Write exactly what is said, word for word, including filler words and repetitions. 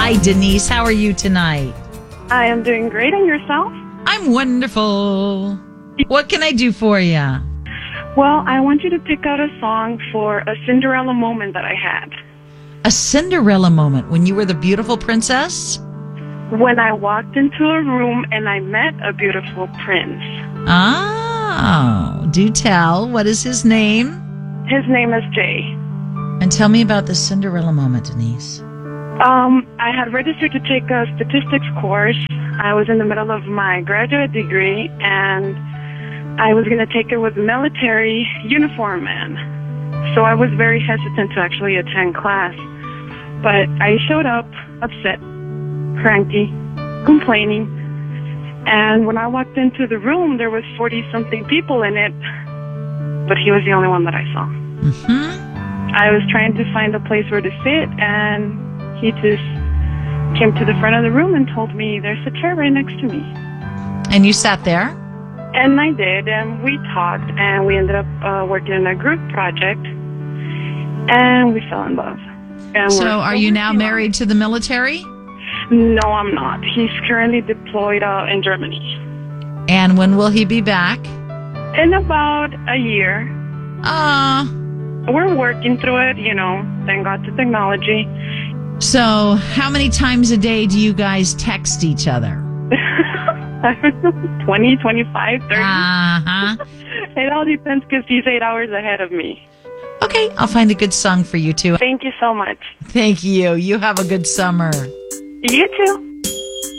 Hi, Denise. How are you tonight? I am doing great. And yourself? I'm wonderful. What can I do for you? Well, I want you to pick out a song for a Cinderella moment that I had. A Cinderella moment when you were the beautiful princess? When I walked into a room and I met a beautiful prince. Oh, do tell. What is his name? His name is Jay. And tell me about the Cinderella moment, Denise. Um, I had registered to take a statistics course. I was in the middle of my graduate degree, and I was going to take it with military uniform men. So I was very hesitant to actually attend class. But I showed up upset, cranky, complaining. And when I walked into the room, there was forty-something people in it, but he was the only one that I saw. Mm-hmm. I was trying to find a place where to sit, and he just came to the front of the room and told me, there's a chair right next to me. And you sat there? And I did, and we talked, and we ended up uh, working in a group project, and we fell in love. And so are you now married to the military? No, I'm not. He's currently deployed uh, in Germany. And when will he be back? In about a year. Ah. We're working through it, you know, thank God to technology. So how many times a day do you guys text each other? I don't know, twenty, twenty-five, thirty. Uh-huh. It all depends because he's eight hours ahead of me. Okay, I'll find a good song for you too. Thank you so much. Thank you. You have a good summer. You too.